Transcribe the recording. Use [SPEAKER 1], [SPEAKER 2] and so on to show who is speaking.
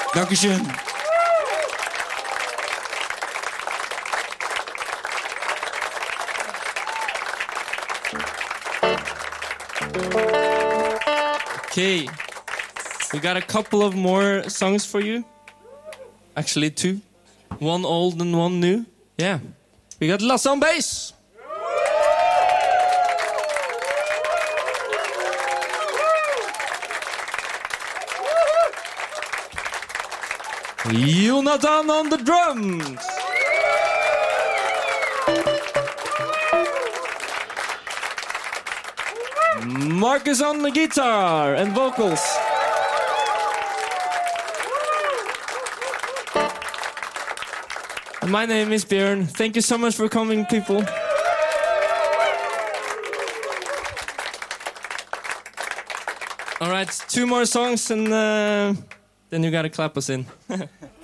[SPEAKER 1] Dankeschön.
[SPEAKER 2] Okay, we got a couple of more songs for you. Actually, two. One old and one new. Yeah. We got Lasse on bass. Jonathan on the drums. Marcus on the guitar and vocals. And my name is Björn. Thank you so much for coming, people. All right, two more songs and then you gotta clap us in.